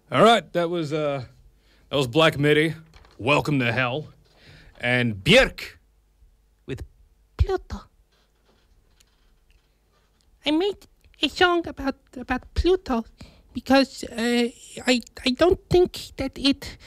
All right, that was Black Midi. Welcome to Hell, and Björk with Pluto. I made a song about Pluto because I don't think that it.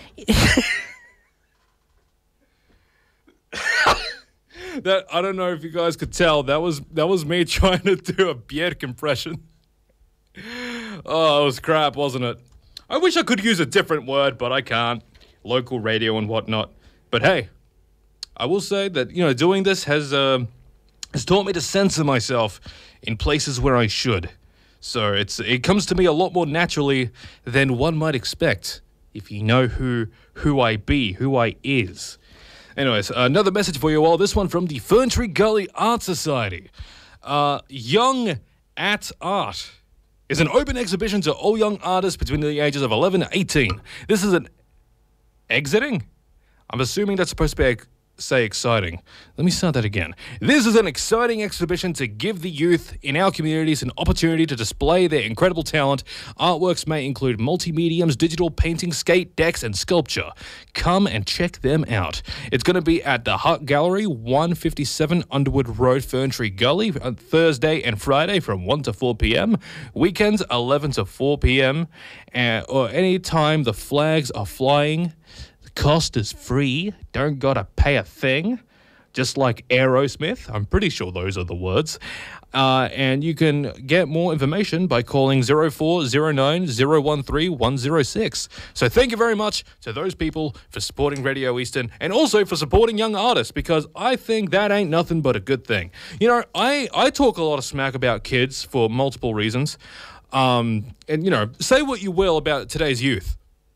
that. I don't know if you guys could tell. That was me trying to do a Björk impression. Oh, it was crap, wasn't it? I wish I could use a different word, but I can't. Local radio and whatnot. But hey, I will say that, doing this has taught me to censor myself in places where I should. So it comes to me a lot more naturally than one might expect if you know who I be, who I is. Anyways, another message for you all. This one from the Ferntree Gully Art Society. Young at Art is an open exhibition to all young artists between the ages of 11 and 18. This is an exiting? I'm assuming that's supposed to be say exciting. Let me start that again. This is an exciting exhibition to give the youth in our communities an opportunity to display their incredible talent. Artworks may include multi-mediums, digital painting, skate decks, and sculpture. Come and check them out. It's going to be at the Hut Gallery, 157 Underwood Road, Ferntree Gully, on Thursday and Friday from 1 to 4 p.m. Weekends, 11 to 4 p.m. Or any time the flags are flying. Cost is free. Don't gotta pay a thing. Just like Aerosmith. I'm pretty sure those are the words. And you can get more information by calling 0409 013 106. So thank you very much to those people for supporting Radio Eastern and also for supporting young artists, because I think that ain't nothing but a good thing. I talk a lot of smack about kids for multiple reasons. And say what you will about today's youth.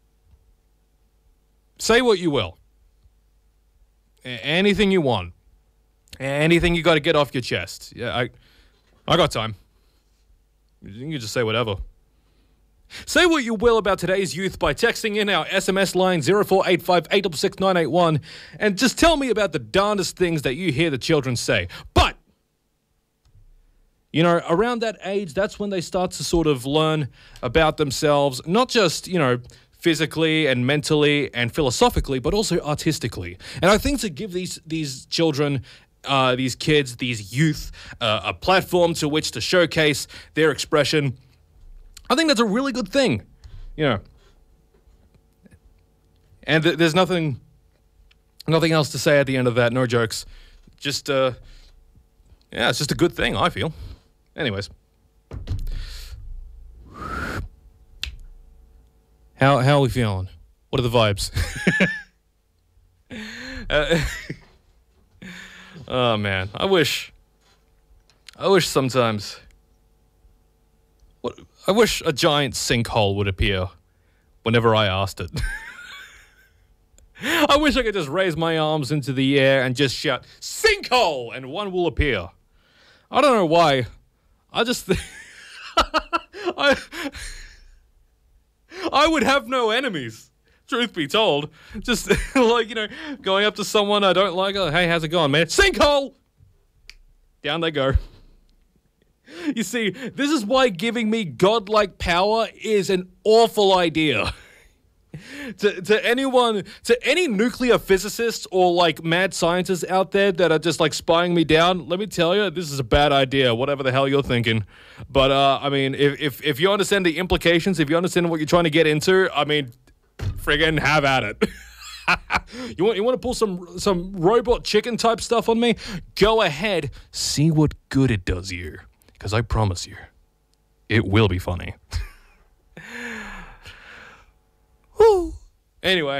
Say what you will. Anything you want. Anything you got to get off your chest. Yeah, I got time. You can just say whatever. Say what you will about today's youth by texting in our SMS line 0485 866 981 and just tell me about the darndest things that you hear the children say. But, around that age, that's when they start to sort of learn about themselves, not just, physically and mentally and philosophically, but also artistically. And I think to give these children, these kids, these youth, a platform to which to showcase their expression, I think that's a really good thing, And there's nothing else to say at the end of that. No jokes. Just, it's just a good thing, I feel. Anyways. How are we feeling? What are the vibes? Oh man, I wish sometimes. I wish a giant sinkhole would appear whenever I asked it. I wish I could just raise my arms into the air and just shout sinkhole, and one will appear. I don't know why. I just think I would have no enemies, truth be told. Just, going up to someone I don't like, hey, how's it going, man? Sinkhole! Down they go. You see, this is why giving me godlike power is an awful idea. To any nuclear physicists or, mad scientists out there that are just, spying me down, let me tell you, this is a bad idea, whatever the hell you're thinking. But, if you understand the implications, if you understand what you're trying to get into, friggin' have at it. You want to pull some robot chicken type stuff on me? Go ahead, see what good it does you. Because I promise you, it will be funny. Woo. Anyway.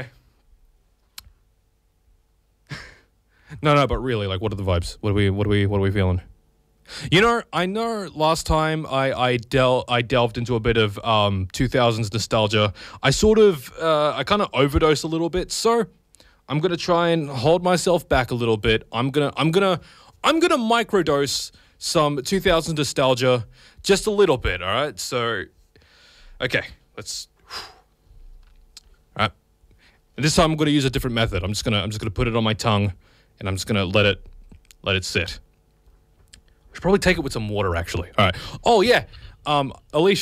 No, but really, what are the vibes? What are we feeling? I know last time I delved into a bit of 2000s nostalgia. I kind of overdosed a little bit, so I'm gonna try and hold myself back a little bit. I'm gonna microdose some 2000s nostalgia just a little bit. All right, so okay, let's. All right, and this time I'm gonna use a different method. I'm just gonna put it on my tongue, and I'm just gonna let it sit. Should probably take it with some water, actually. All right. Oh, yeah. Alicia.